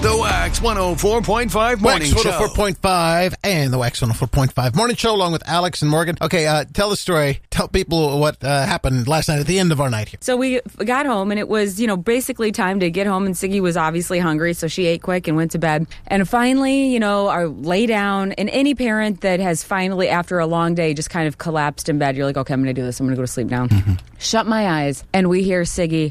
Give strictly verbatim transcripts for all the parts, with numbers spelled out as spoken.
The Wax one oh four point five Morning Wax Show. one oh four point five and the Wax one oh four point five Morning Show along with Alex and Morgan. Okay, uh, tell the story. Tell people what uh, happened last night at the end of our night here. So we got home, and it was, you know, basically time to get home, and Siggy was obviously hungry, so she ate quick and went to bed. And finally, you know, our lay down, and any parent that has finally, after a long day, just kind of collapsed in bed, you're like, okay, I'm going to do this. I'm going to go to sleep now. Mm-hmm. Shut my eyes, and we hear Siggy,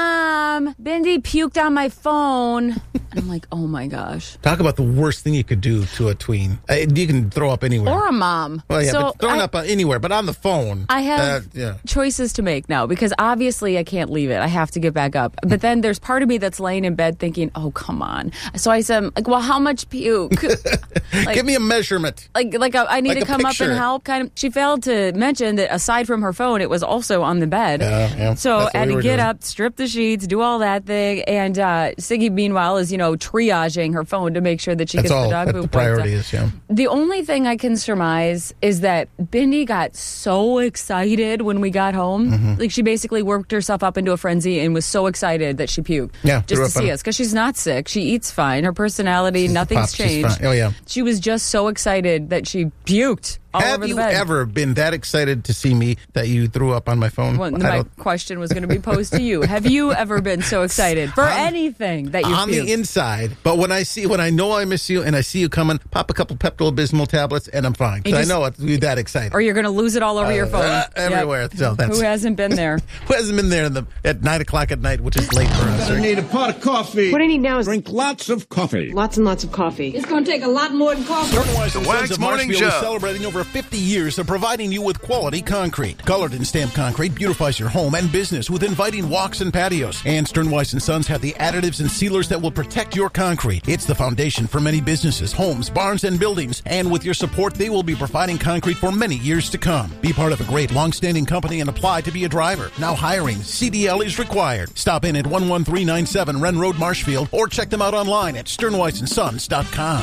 Mom, Bindi puked on my phone. And I'm like, oh my gosh. Talk about the worst thing you could do to a tween. Uh, you can throw up anywhere. Or a mom. Well, yeah, so but throwing I, up anywhere, but on the phone. I have uh, yeah. choices to make now, because obviously I can't leave it. I have to get back up. But then there's part of me that's laying in bed thinking, oh, come on. So I said, like, well, how much puke? Like, give me a measurement. Like, like a, I need like to come picture. up and help. Kind of. She failed to mention that aside from her phone, it was also on the bed. Yeah, yeah. So I had we to get doing. up, strip the sheets, do all that thing. And uh, Siggy, meanwhile, is, you know, triaging her phone to make sure that she That's gets all, the dog that's poop. the priority is, yeah. The only thing I can surmise is that Bindi got so excited when we got home. Mm-hmm. Like, she basically worked herself up into a frenzy and was so excited that she puked. Yeah, just to see us, because she's not sick. She eats fine. Her personality, She's nothing's changed. Oh, yeah. She was just so excited that she puked all Have over the you bed. ever been that excited to see me that you threw up on my phone? Well, I my don't- question was going to be posed to you. Have you ever been so excited for On- anything that you on puked? the inside, but when I see, when I know I miss you and I see you coming, pop a couple Pepto-Bismol tablets and I'm fine. Because I just- know it's you're that excited. Or you're going to lose it all over Uh, your phone. uh, everywhere. Yep. So that's Who hasn't been there? who hasn't been there in the, at nine o'clock at night, which is late for us. I need a pot of coffee. What I need now is Drink lots of coffee. lots and lots of coffee. It's going to take a lot more than coffee. The Wax Morning Show. is celebrating over fifty years of providing you with quality concrete. Colored and stamped concrete beautifies your home and business with inviting walks and patios. And Stern Weiss and Sons have the additives and sealers that will protect your concrete. It's the foundation for many businesses, homes, barns, and buildings. And with your support, they will be providing concrete for many years to come. Be part of a great long-standing company and apply to be a driver. Now hiring. C D L is required. Stop in at one one three nine seven Wren Road, Marshfield, or check them out online at stern weiss and sons dot com.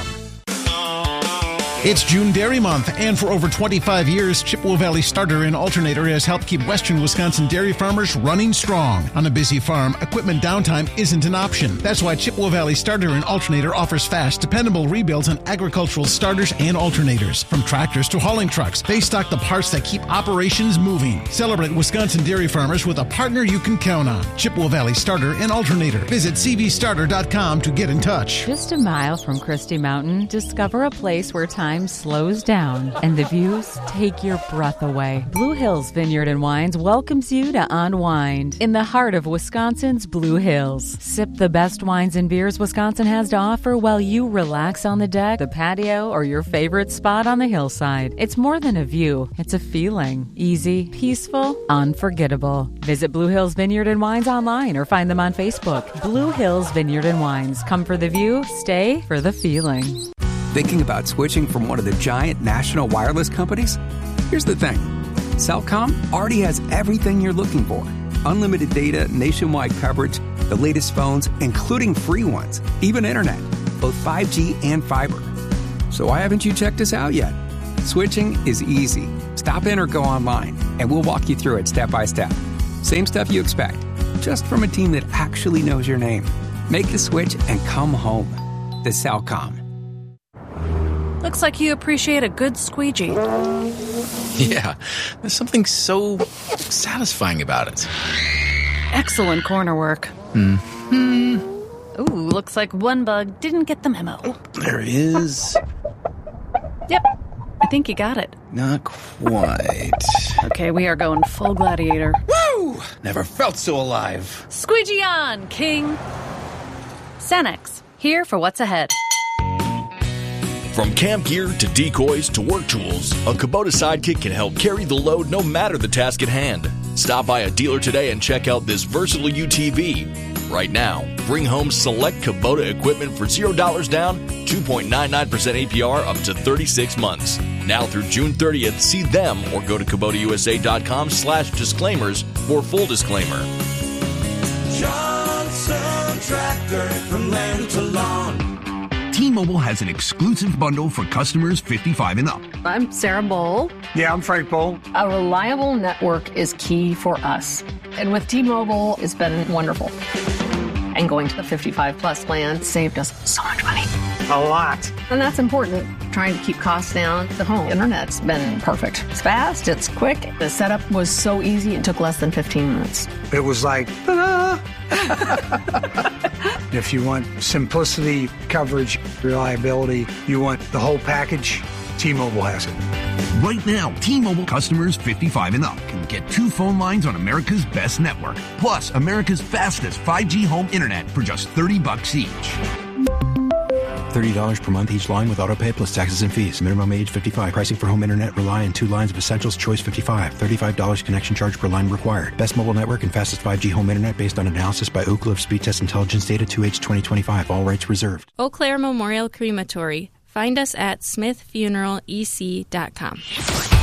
It's June Dairy Month, and for over twenty-five years, Chippewa Valley Starter and Alternator has helped keep western Wisconsin dairy farmers running strong. On a busy farm, equipment downtime isn't an option. That's why Chippewa Valley Starter and Alternator offers fast, dependable rebuilds on agricultural starters and alternators. From tractors to hauling trucks, they stock the parts that keep operations moving. Celebrate Wisconsin dairy farmers with a partner you can count on. Chippewa Valley Starter and Alternator. Visit c v starter dot com to get in touch. Just a mile from Christie Mountain, discover a place where time slows down and the views take your breath away. Blue Hills Vineyard and Wines welcomes you to unwind in the heart of Wisconsin's Blue Hills. Sip the best wines and beers Wisconsin has to offer while you relax on the deck, the patio, or your favorite spot on the hillside. It's more than a view, it's a feeling. Easy, peaceful, unforgettable. Visit Blue Hills Vineyard and Wines online or find them on Facebook. Blue Hills Vineyard and Wines. Come for the view, stay for the feeling. Thinking about switching from one of the giant national wireless companies? Here's the thing. Cellcom already has everything you're looking for. Unlimited data, nationwide coverage, the latest phones, including free ones, even internet, both five G and fiber. So why haven't you checked us out yet? Switching is easy. Stop in or go online, and we'll walk you through it step by step. Same stuff you expect, just from a team that actually knows your name. Make the switch and come home. The Cellcom. Looks like you appreciate a good squeegee. Yeah, there's something so satisfying about it. Excellent corner work. Hmm. Ooh, looks like one bug didn't get the memo. Oh, there is. Yep, I think you got it. Not quite. Okay, we are going full gladiator. Woo! Never felt so alive. Squeegee on, King! Cenex, here for what's ahead. From camp gear to decoys to work tools, a Kubota Sidekick can help carry the load no matter the task at hand. Stop by a dealer today and check out this versatile U T V. Right now, bring home select Kubota equipment for zero dollars down, two point nine nine percent A P R up to thirty-six months. Now through June thirtieth, see them or go to Kubota U S A dot com slash disclaimers for full disclaimer. Johnson Tractor, from land to lawn. T-Mobile has an exclusive bundle for customers fifty-five and up. I'm Sarah Bowl. Yeah, I'm Frank Bowl. A reliable network is key for us. And with T-Mobile, it's been wonderful. And going to the fifty-five plus plan saved us so much money. A lot. And that's important. Trying to keep costs down. The home internet's been perfect. It's fast, it's quick. The setup was so easy, it took less than fifteen minutes. It was like, ta-da! If you want simplicity, coverage, reliability, you want the whole package, T-Mobile has it. Right now, T-Mobile customers fifty-five and up can get two phone lines on America's best network, plus America's fastest five G home internet for just thirty bucks each. thirty dollars per month each line with autopay plus taxes and fees. Minimum age fifty-five. Pricing for home internet rely on two lines of Essentials. Choice fifty-five. thirty-five dollars connection charge per line required. Best mobile network and fastest five G home internet based on analysis by Ookla of Speed Test Intelligence data two H twenty twenty-five. All rights reserved. Eau Claire Memorial Crematory. Find us at smith funeral e c dot com.